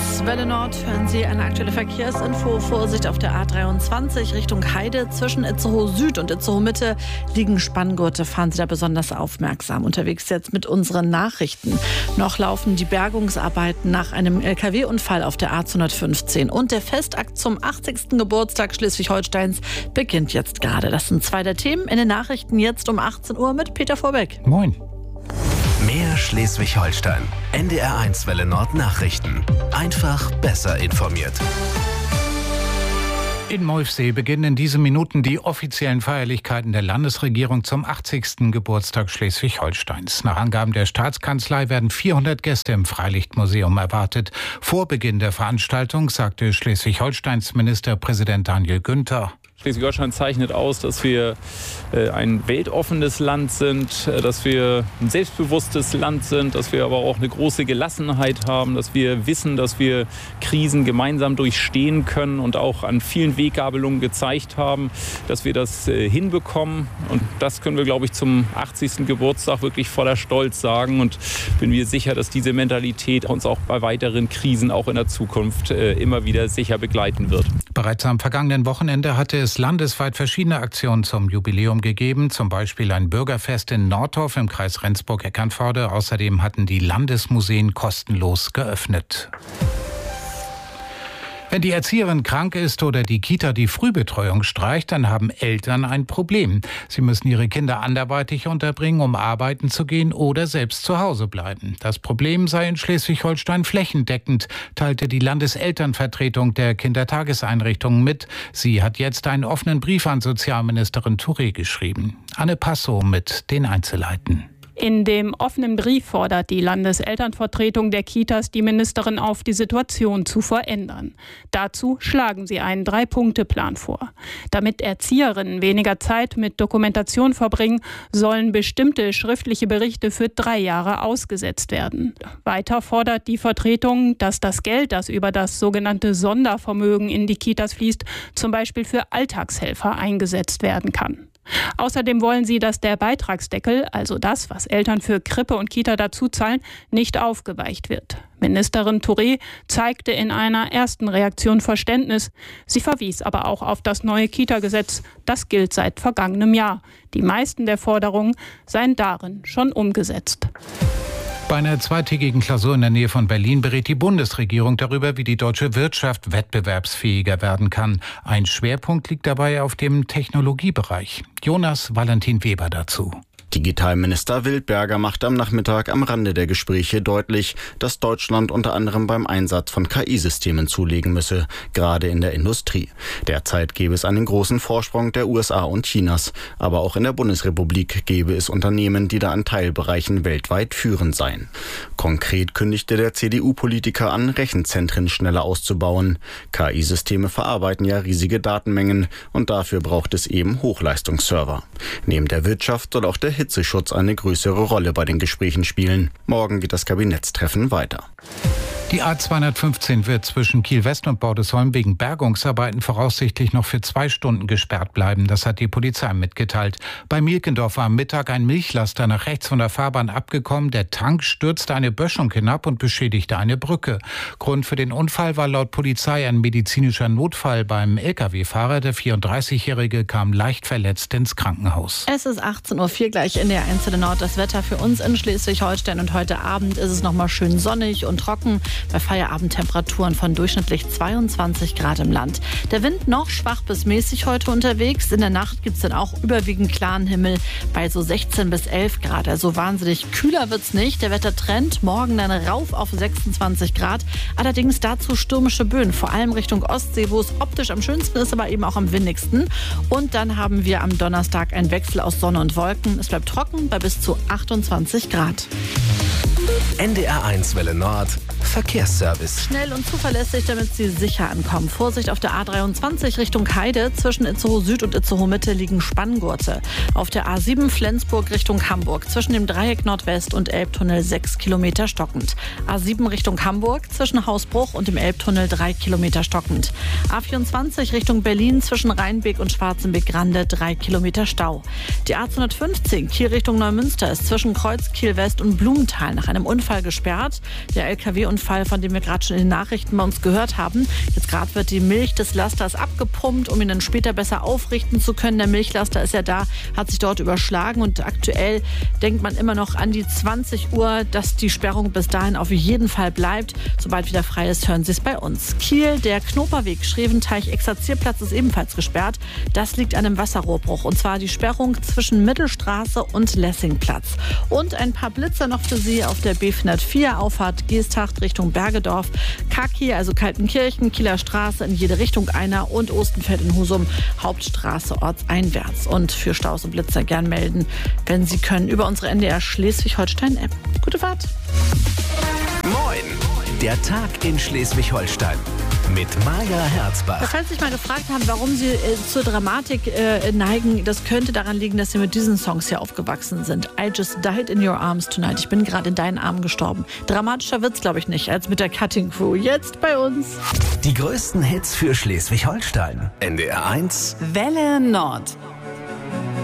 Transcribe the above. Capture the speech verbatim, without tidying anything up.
eins, Welle Nord, hören Sie eine aktuelle Verkehrsinfo. Vorsicht auf der A dreiundzwanzig Richtung Heide. Zwischen Itzehoe Süd und Itzehoe Mitte liegen Spanngurte. Fahren Sie da besonders aufmerksam. Unterwegs jetzt mit unseren Nachrichten. Noch laufen die Bergungsarbeiten nach einem L K W-Unfall auf der A zweihundertfünfzehn. Und der Festakt zum achtzigsten Geburtstag Schleswig-Holsteins beginnt jetzt gerade. Das sind zwei der Themen in den Nachrichten jetzt um achtzehn Uhr mit Peter Vorbeck. Moin. Mehr Schleswig-Holstein. N D R eins Welle Nord Nachrichten. Einfach besser informiert. In Molfsee beginnen in diesen Minuten die offiziellen Feierlichkeiten der Landesregierung zum achtzigsten Geburtstag Schleswig-Holsteins. Nach Angaben der Staatskanzlei werden vierhundert Gäste im Freilichtmuseum erwartet. Vor Beginn der Veranstaltung sagte Schleswig-Holsteins Ministerpräsident Daniel Günther: Schleswig-Holstein zeichnet aus, dass wir ein weltoffenes Land sind, dass wir ein selbstbewusstes Land sind, dass wir aber auch eine große Gelassenheit haben, dass wir wissen, dass wir Krisen gemeinsam durchstehen können und auch an vielen Weggabelungen gezeigt haben, dass wir das hinbekommen. Und das können wir, glaube ich, zum achtzigsten Geburtstag wirklich voller Stolz sagen. Und bin mir sicher, dass diese Mentalität uns auch bei weiteren Krisen auch in der Zukunft immer wieder sicher begleiten wird. Bereits am vergangenen Wochenende hatte es landesweit verschiedene Aktionen zum Jubiläum gegeben, zum Beispiel ein Bürgerfest in Nordorf im Kreis Rendsburg-Eckernförde. Außerdem hatten die Landesmuseen kostenlos geöffnet. Wenn die Erzieherin krank ist oder die Kita die Frühbetreuung streicht, dann haben Eltern ein Problem. Sie müssen ihre Kinder anderweitig unterbringen, um arbeiten zu gehen oder selbst zu Hause bleiben. Das Problem sei in Schleswig-Holstein flächendeckend, teilte die Landeselternvertretung der Kindertageseinrichtungen mit. Sie hat jetzt einen offenen Brief an Sozialministerin Touré geschrieben. Anne Passow mit den Einzelheiten. In dem offenen Brief fordert die Landeselternvertretung der Kitas die Ministerin auf, die Situation zu verändern. Dazu schlagen sie einen Drei-Punkte-Plan vor. Damit Erzieherinnen weniger Zeit mit Dokumentation verbringen, sollen bestimmte schriftliche Berichte für drei Jahre ausgesetzt werden. Weiter fordert die Vertretung, dass das Geld, das über das sogenannte Sondervermögen in die Kitas fließt, zum Beispiel für Alltagshelfer eingesetzt werden kann. Außerdem wollen sie, dass der Beitragsdeckel, also das, was Eltern für Krippe und Kita dazu zahlen, nicht aufgeweicht wird. Ministerin Touré zeigte in einer ersten Reaktion Verständnis. Sie verwies aber auch auf das neue Kita-Gesetz. Das gilt seit vergangenem Jahr. Die meisten der Forderungen seien darin schon umgesetzt. Bei einer zweitägigen Klausur in der Nähe von Berlin berät die Bundesregierung darüber, wie die deutsche Wirtschaft wettbewerbsfähiger werden kann. Ein Schwerpunkt liegt dabei auf dem Technologiebereich. Jonas Valentin Weber dazu. Digitalminister Wildberger macht am Nachmittag am Rande der Gespräche deutlich, dass Deutschland unter anderem beim Einsatz von K I-Systemen zulegen müsse, gerade in der Industrie. Derzeit gäbe es einen großen Vorsprung der U S A und Chinas, aber auch in der Bundesrepublik gäbe es Unternehmen, die da an Teilbereichen weltweit führend seien. Konkret kündigte der C D U-Politiker an, Rechenzentren schneller auszubauen. K I-Systeme verarbeiten ja riesige Datenmengen und dafür braucht es eben Hochleistungsserver. Neben der Wirtschaft soll auch der Hitzeschutz eine größere Rolle bei den Gesprächen spielen. Morgen geht das Kabinettstreffen weiter. Die A zweihundertfünfzehn wird zwischen Kiel-West und Bordesholm wegen Bergungsarbeiten voraussichtlich noch für zwei Stunden gesperrt bleiben. Das hat die Polizei mitgeteilt. Bei Mielkendorf war am Mittag ein Milchlaster nach rechts von der Fahrbahn abgekommen. Der Tank stürzte eine Böschung hinab und beschädigte eine Brücke. Grund für den Unfall war laut Polizei ein medizinischer Notfall beim L K W-Fahrer. Der vierunddreißigjährige kam leicht verletzt ins Krankenhaus. Es ist achtzehn Uhr vier gleich in der eins Welle Nord. Das Wetter für uns in Schleswig-Holstein und heute Abend ist es noch mal schön sonnig und trocken. Bei Feierabendtemperaturen von durchschnittlich zweiundzwanzig Grad im Land. Der Wind noch schwach bis mäßig heute unterwegs. In der Nacht gibt es dann auch überwiegend klaren Himmel bei so sechzehn bis elf Grad. Also wahnsinnig kühler wird's nicht. Der Wettertrend morgen dann rauf auf sechsundzwanzig Grad. Allerdings dazu stürmische Böen, vor allem Richtung Ostsee, wo es optisch am schönsten ist, aber eben auch am windigsten. Und dann haben wir am Donnerstag einen Wechsel aus Sonne und Wolken. Es bleibt trocken bei bis zu achtundzwanzig Grad. N D R eins Welle Nord Verkehrsservice. Schnell und zuverlässig, damit Sie sicher ankommen. Vorsicht auf der A dreiundzwanzig Richtung Heide. Zwischen Itzehoe Süd und Itzehoe Mitte liegen Spanngurte. Auf der A sieben Flensburg Richtung Hamburg. Zwischen dem Dreieck Nordwest und Elbtunnel sechs Kilometer stockend. A sieben Richtung Hamburg. Zwischen Hausbruch und dem Elbtunnel drei Kilometer stockend. A vierundzwanzig Richtung Berlin. Zwischen Rheinbeek und Schwarzenbeek-Grande drei Kilometer Stau. Die A zweihundertfünfzehn Kiel Richtung Neumünster ist zwischen Kreuz Kiel West und Blumenthal nach einem Unfall Fall gesperrt. Der L K W-Unfall, von dem wir gerade schon in den Nachrichten bei uns gehört haben. Jetzt gerade wird die Milch des Lasters abgepumpt, um ihn dann später besser aufrichten zu können. Der Milchlaster ist ja da, hat sich dort überschlagen und aktuell denkt man immer noch an die zwanzig Uhr, dass die Sperrung bis dahin auf jeden Fall bleibt. Sobald wieder frei ist, hören Sie es bei uns. Kiel, der Knoperweg, Schreventeich-Exerzierplatz ist ebenfalls gesperrt. Das liegt an einem Wasserrohrbruch und zwar die Sperrung zwischen Mittelstraße und Lessingplatz. Und ein paar Blitzer noch für Sie auf der B vierhundertvier, Auffahrt Geesthacht Richtung Bergedorf. Kaki, also Kaltenkirchen, Kieler Straße in jede Richtung einer und Ostenfeld in Husum, Hauptstraße ortseinwärts. Und für Staus und Blitzer gern melden, wenn Sie können, über unsere N D R Schleswig-Holstein-App. Gute Fahrt! Moin! Der Tag in Schleswig-Holstein mit Maja Herzbach. Falls Sie sich mal gefragt haben, warum Sie äh, zur Dramatik äh, neigen, das könnte daran liegen, dass Sie mit diesen Songs hier aufgewachsen sind. I just died in your arms tonight. Ich bin gerade in deinen Armen gestorben. Dramatischer wird's, glaube ich, nicht, als mit der Cutting Crew. Jetzt bei uns. Die größten Hits für Schleswig-Holstein. N D R eins Welle Nord.